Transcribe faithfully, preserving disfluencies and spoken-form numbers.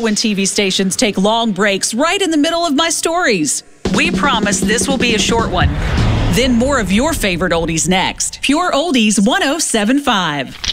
when T V stations take long breaks right in the middle of my stories. We promise this will be a short one. Then more of your favorite oldies next. Pure Oldies one oh seven point five.